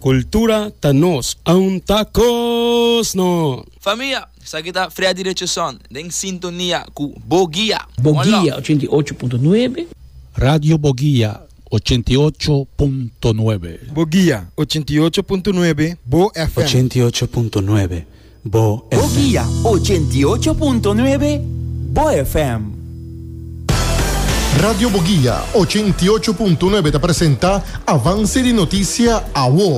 Cultura tanos aun tacos no. Familia, sa kita Freddy Rechazon, en sintonía con Boguía. Boguía 88.9. Radio Boguía 88.9. Boguía 88.9. Bo FM 88.9. Bo FM. Boguía 88.9. Bo FM. Radio Boguía 88.9 te presenta Avance de Noticia a WO.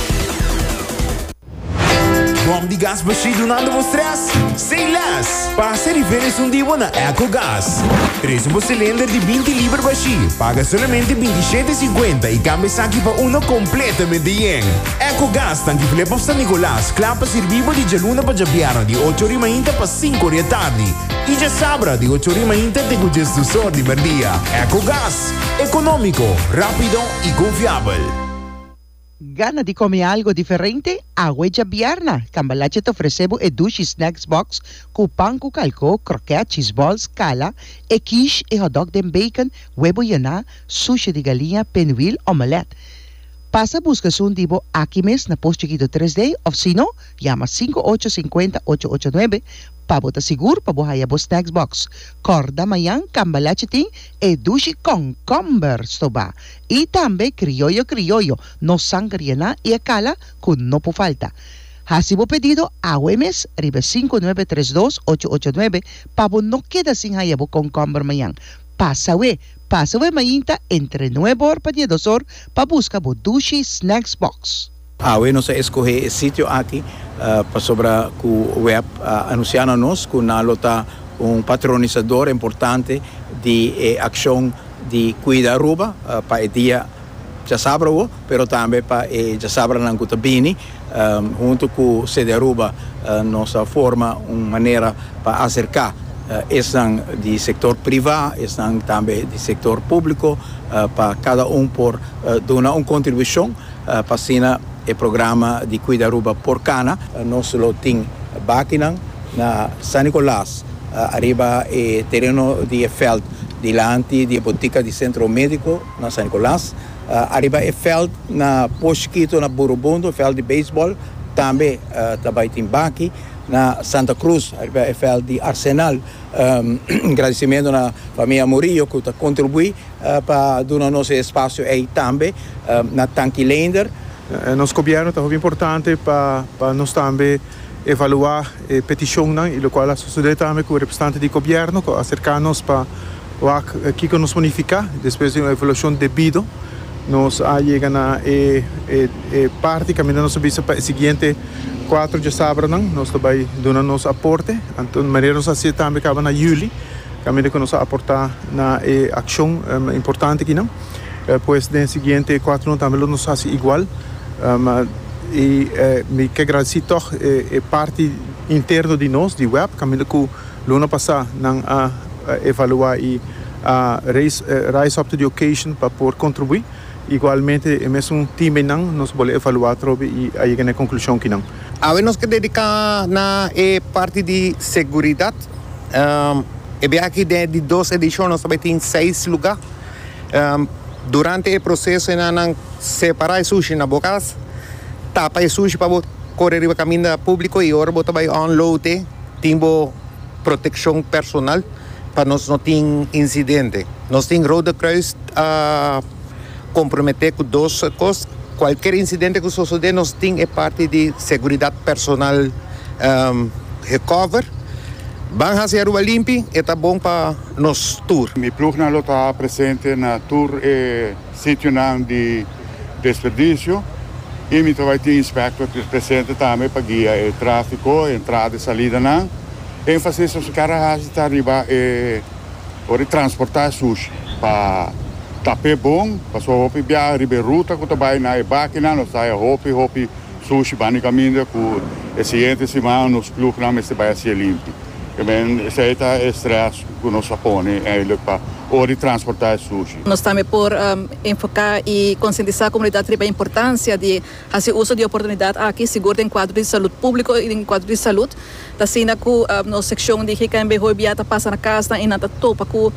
Bom de gás baixo nada vostras? Sem las. Passa e veres dia na EcoGás. Traz cilindro de 20 libras baixo. Paga somente 27,50 e cambia aqui para uno completamente bien. EcoGás tanque flepa San Nicolás. Clapa servivo de Jaluna para Jabiara de 8h30 para 5h da tarde. E já sabra de 8h30 de Gugestusor de Merdia. EcoGás. Econômico, rápido e confiável. Gana di comer algo diferente? Agua Jabiarna. Cambalache te ofrecemos e dushi snacks box com pão com calco, croquete, cheese balls, cala, e quiche e hot dog de bacon, huevo yaná, sushi de galinha, pinwheel, omelette. Pasa busca un dibo aquí mes na post chiquito 3D of si no, llama 5850-889 pa bota seguro pa buhaya bo snacks box. Corda mayan, cambalache ting e dushi con comber stoba. Y también criollo, no sangre na y acala con no po falta. Hasibo pedido a Wemes, ribe 5932-889 pa bo no queda sin hayabo con comber mayan. Pasa mainta entre 9 horas para 2 horas para buscar o Dushi Snacks Box. Nós escolhe esse sítio aqui para sobre o web anunciando-nos que nós patronizador importante de ação de cuidar ruba para o dia já sabra pero também para já sabra na Cutabini junto com o Cederuba nossa forma uma maneira para acercar estão de sector privado, estão também de sector público, para cada por dar uma contribuição para assinar o programa de cuidar ruba por cana. Nós temos máquina na San Nicolás, arriba o terreno de feld, diante da botica de centro médico na San Nicolás, arriba o feld na Posquito, na Burubundo, feld de beisebol, também tem baqui. Na Santa Cruz, é fel de Arsenal. Agradecimento na família Murillo que contribui para dar nosso espaço aí também na Tanquilender. Nosso governo é muito importante para nós também evaluar a petição e o qual a sociedade também com o representante do governo acercar-nos para o que nos bonificar depois de uma avaliação devida. Nós chegamos na parte caminhando sobre a seguinte 4 de sábado, nós também damos nosso aporte. Então, maneira nós assim também acaba na julho, caminho que nós aportar na ação importante aqui não. Pois no seguinte 4 também nós faz igual. E me que agradecer toch parte interna de nós, de web, caminho que o ano passado não evaluar e rise up to the occasion para por contribuir. Igualmente, mesmo time não, nós podemos evaluar e aí na conclusão que não. Nós que dedicar na parte de segurança. E aqui de 2 edições nós também temos 6 lugares. Durante o processo nós separar o sushi na boca, tapa o sushi para correr o caminho público e agora também unload, temos proteção personal para nós não ter incidente. Nós temos Roda Cruz comprometer com 2 coisas. Qualquer incidente que suceder, nós temos parte de segurança personal recover. Vamos fazer o limpo e está bom para nosso tour. Mi plug está presente na tour sítio de desperdício e me vai ter inspector presente também para guiar o tráfego, entrada e saída não. ênfase sobre cara está arriba ori transportar sushi para tape bom, passou hopi bia ribe ruta que também na máquina nós sai hopi sushi bani caminho com esse ente semana nos clubes não se vai ser limpo. Que bem esse é stress que nós apone é ele para ou de transportar sushi. Nós também por enfocar e conscientizar a comunidade sobre a importância de fazer uso de oportunidade aqui, seguro em quadro de saúde público e em quadro de saúde. Da cena que na secção de que quem behoi biata passa na casa e nada topa que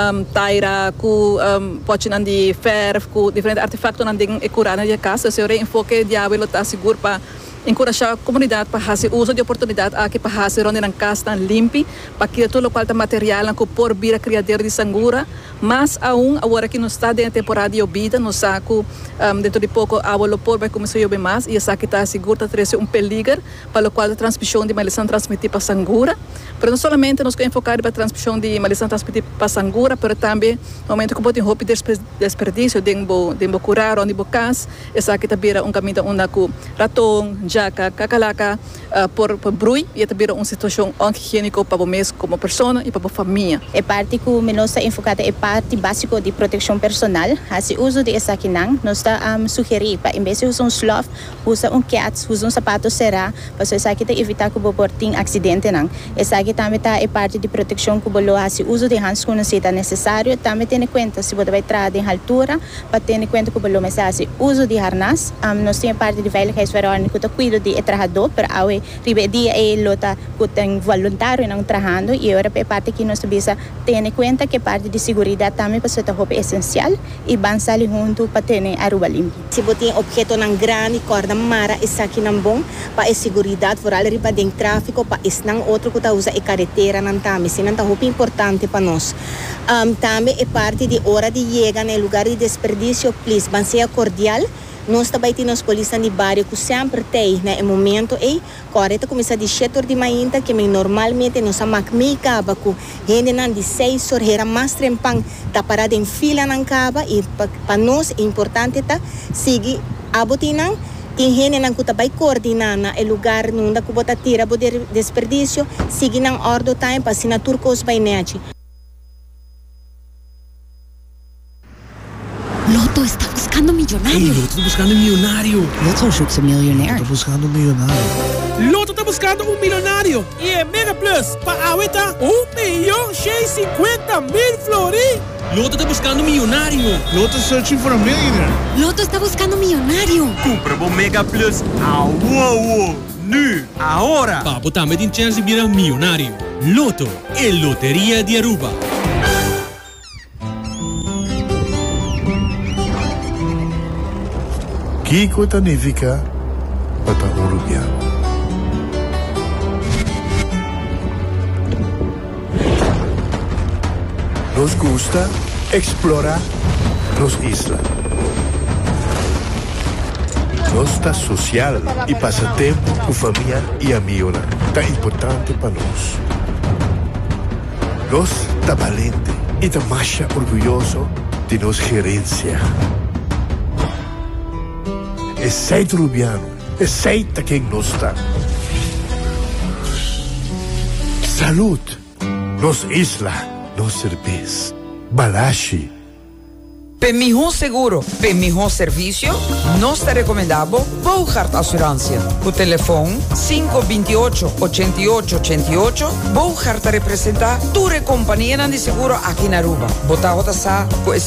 taira que pode não de ferro que diferentes artefactos não de curar na casa. Se o enfoque de água está seguro para encorajar a comunidade para fazer uso de oportunidade aqui para fazer onde na casa limpe para que todo o qual está material que por vir a criadeira de sangura, mas agora que não está dentro da temporada de obida, não saco dentro de pouco a água por vai começar a chover mais e essa que está seguro está trazendo peligro para o qual a transmissão de maldição transmitir para sangura, mas não somente nos enfocar para a transmissão de maldição transmitir para sangura, mas também no momento que pode roupa desperdício de curar onde bocas, essa que está vira caminho onde com ratão jaca, cacalaca, por brui e também uma situação higiênica para o mês como pessoa e para a família. É parte que nós está enfocada é parte básica de proteção personal. Assim uso de essa que nós está sugerir para em vez de usar um sloth, usa cat, usa sapato será, para essa que evitar que o portinho acidente não. Essa que também é parte de proteção que bolo assim uso de hands quando se está necessário, também tem em conta se você vai entrar em altura, para ter em conta que bolo mas assim uso de harness, nós tem parte de veiligheidsverordening que cuido de trabalhador, para awe dia é lota que tem voluntário não trabalhando e agora é parte que nós precisa ter em conta que parte de segurança também para ser roupa essencial e avançar junto para ter a rua limpa. Se você tem objeto não grande, corda mara, isso aqui não bom para a segurança, por ali para dentro tráfico, para isso não outro que usa a carretera não também, se não é roupa importante para nós. Também é parte de hora de chegar no lugar de desperdício, please, seja cordial. Nós também temos polícia de bairro que sempre tem, no momento, correto, começa de 7 horas de manhã, que normalmente nós amamos caba, que gente de 6 horas, era mais trempang, está parada em fila na caba, e para nós é importante tá seguir a botina. Tem gente que está coordenar o lugar onde que bota tira o desperdício, seguir na ordem time para assinatura cos bainete. Loto está buscando millonario. Hey, Loto está buscando millonario. Loto zoekt een miljonair. Está buscando millonario. Loto está buscando un millonario. Y en Mega Plus, para ahorita, 1.650.000 florins. Loto está buscando millonario. Loto searching for a millionaire. Loto está buscando millonario. Compra o Mega Plus a wow. Nu, ahora. Para botar met in chance de virar millonario. Loto, el Lotería de Aruba. Kiko significa para uruguaiano. Nos gusta explorar las islas. Nos está social y pasa tiempo con familia y amigos. Tan importante para nos. Nos está valiente y está más orgulloso de nos gerencia. Es sei uruguaiano, es sei quien nos está. Salud, nos isla. Nos cerveza, balashi. Para mejor seguro, para mejor servicio, nos está recomendado Bouchard Assurância. O telefone 528-8888. Bouchard representa tu companhia de seguro aqui na Aruba. Bota